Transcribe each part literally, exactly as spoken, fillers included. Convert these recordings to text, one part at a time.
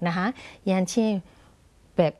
นะคะอย่างเช่นแบบ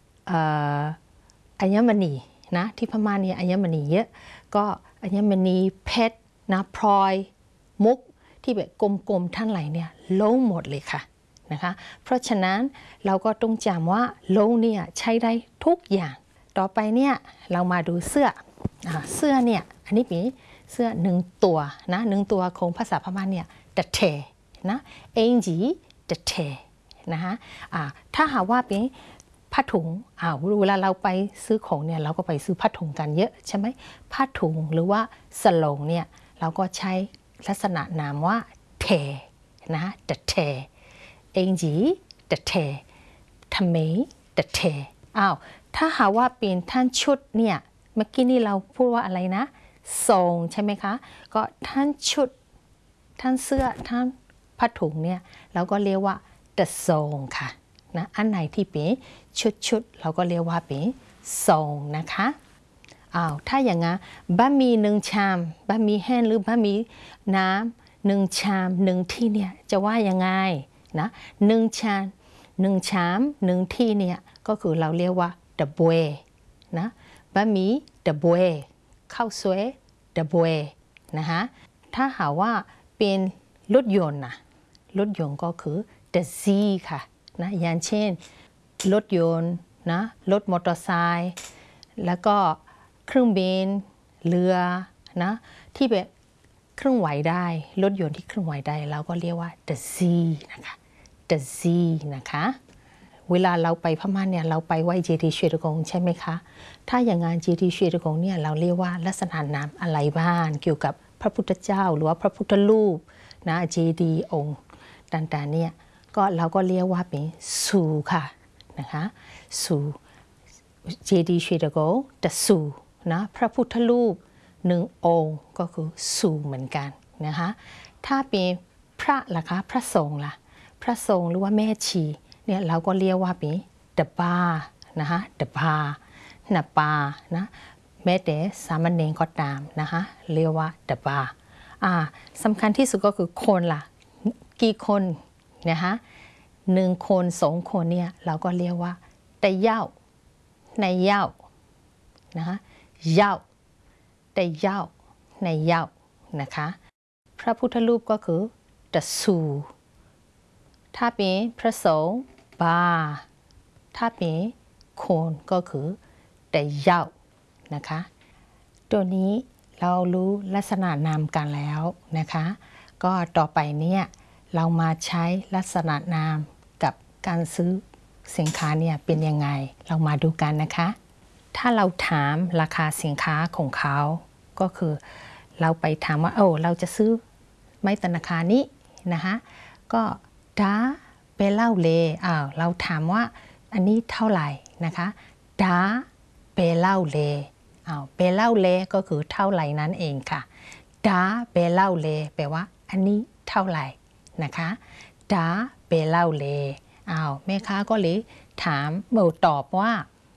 อัญมณีนะที่พม่าเนี่ยอัญมณีเยอะก็อัญมณีเพชรนะพลอยมุกที่แบบกลมๆทั้งหลายเนี่ยโลงหมดเลยค่ะนะคะเพราะฉะนั้นเราก็ต้องจำว่าโลงเนี่ยใช้ได้ทุกอย่างต่อไปเนี่ยเรามาดูเสื้อเสื้อเนี่ยอันนี้เป็นเสื้อหนึ่งตัวนะหนึ่งตัวของภาษาพม่าเนี่ยตะเทนะเองจีตะเทนะคะถ้าหากว่าเป็นผ้าถุงอ่าเวลาเราไปซื้อของเนี่ยเราก็ไปซื้อผ้าถุงกันเยอะใช่ไหมผ้าถุงหรือว่าสโลงเนี่ยเราก็ใช้ลักษณะนามว่าเทนะตะเทเองจีตะเททำไมตะเทอ้าวถ้าหากว่าเป็นท่านชุดเนี่ยเมื่อกี้นี่เราพูดว่าอะไรนะทรงใช่ไหมคะก็ท่านชุดท่านเสื้อท่านผ้าถุงเนี่ยเราก็เรียกว่าตะทรงค่ะนะอันไหนที่เป็นชุดชุดเราก็เรียกว่าเป็นทรงนะคะอ้าวถ้าอย่างงั้นบะหมี่หนึ่งชามบะหมี่แห้งหรือบะหมี่น้ำหนึ่งชามหนึ่งที่เนี่ยจะว่ายังไงนะหนึ่งชามหนึ่งชามหนึ่งที่เนี่ยก็คือเราเรียกว่าตะบวยนะบะหมี่ตะบวยข้าวสวยตะบวยนะคะถ้าหาว่าเป็นรถยนต์นะรถยนต์ก็คือตะซีค่ะนะอย่างเช่นรถยนต์นะรถมอเตอร์ไซค์แล้วก็เครื่องบินเรือนะที่แบบเครื่องไหวได้รถยนต์ที่เครื่องไหวได้เราก็เรียกว่าตะซีนะคะตะซีนะคะเวลาเราไปพม่าเนี่ยเราไปไหว้เจดีย์เชตกงใช่ไหมคะถ้าอย่างงานเจดีย์เชตกงเนี่ยเราเรียกว่าลักษณะนามอะไรบ้างเกี่ยวกับพระพุทธเจ้าหรือว่าพระพุทธรูปนะเจดีย์องค์ต่างๆเนี่ยก็เราก็เรียกว่าเป็นสูค่ะนะคะสูเจดีย์เชตกงแต่สูนะพระพุทธรูปหนึ่งองค์ก็คือสูเหมือนกันนะคะถ้าเป็นพระล่ะคะพระสงฆ์ล่ะพระสงฆ์หรือว่าแม่ชีเนี่ยเราก็เรียกว่าเป็นตะบานะคะตะบาหน้าปานะแม้แต่สามเณรก็ตามนะคะเรียกว่าตะบาอ่าสำคัญที่สุดก็คือคนล่ะกี่คนนะคะหนึ่งคนสองคนเนี่ยเราก็เรียกว่าตะเย้าในเย้านะคะเย้าตะเย้าในเย้านะคะพระพุทธรูปก็คือตะสูถ้าเป็นพระสงฆ์บาถ้าเป็นคนก็คือตะเย้านะคะตัวนี้เรารู้ลักษณะนามกันแล้วนะคะก็ต่อไปเนี่ยเรามาใช้ลักษณะนามกับการซื้อสินค้าเนี่ยเป็นยังไงเรามาดูกันนะคะถ้าเราถามราคาสินค้าของเขาก็คือเราไปถามว่าโอ้เราจะซื้อไม้ธนาคารนี้นะคะก็ดาเปเล่าเลอ้าวเราถามว่าอันนี้เท่าไหร่นะคะดาเปเล่าเลอ้าวเปเล่าเลก็คือเท่าไหร่นั่นเองค่ะดาเปเล่าเลแปลว่าอันนี้เท่าไหร่นะคะดาเปเล่าเลอ้าวแม่ค้าก็เลยถามเมื่อตอบว่า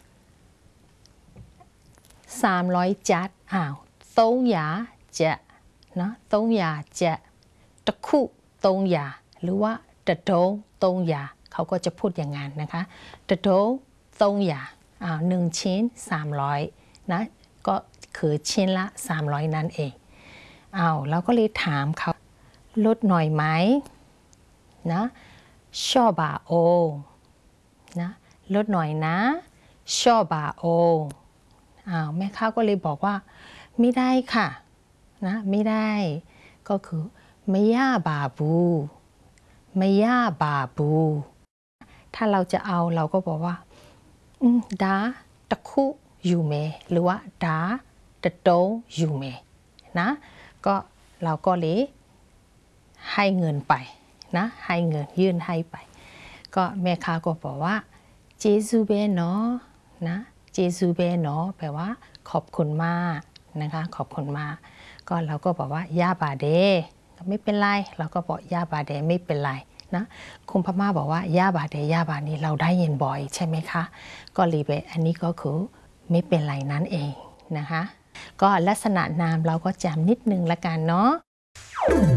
สามร้อยจัดอ้าวตงหยาจะนะตงหยาจะตะคุตงหยาหรือว่าตะโดงตงหยาเขาก็จะพูดอย่างนั้นนะคะตะโดงตงหยาอ้าวหนึ่งชิ้นสามร้อยนะก็คือชิ้นละสามร้อยนั่นเองอ้าวเราก็เลยถามเขาลดหน่อยไหมนะชอบบาโอนะลดหน่อยนะชอบบาโออ้าวแม่ค้าก็เลยบอกว่าไม่ได้ค่ะนะไม่ได้ก็คือไม่ย่าบาบูไม่ย่าบาบูถ้าเราจะเอาเราก็บอกว่าดาตะคุยูเมหรือว่าดาตะโตยูเมนะก็เราก็เลยให้เงินไปนะให้เงินยื่นให้ไปก็แม่ค้าก็บอกว่าเจซูเบเนาะนะเจซูเบเนาะแปลว่าขอบคุณมากนะคะขอบคุณมากก็เราก็บอกว่ายาบาเดไม่เป็นไรเราก็บอกยาบาเดไม่เป็นไรนะคุณพม่าบอกว่ายาบาเดยาบานี้เราได้ยินบ่อยใช่ไหมคะก็รีเบอันนี้ก็คือไม่เป็นไรนั่นเองนะคะก็ลักษณะนามเราก็จำนิดนึงละกันเนาะ